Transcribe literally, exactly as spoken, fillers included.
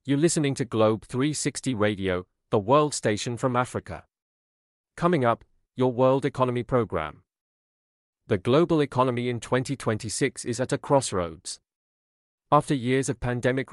You're listening to Globe three sixty Radio, the world station from Africa. Coming up, your World Economy Program. The global economy in twenty twenty-six is at a crossroads. After years of pandemic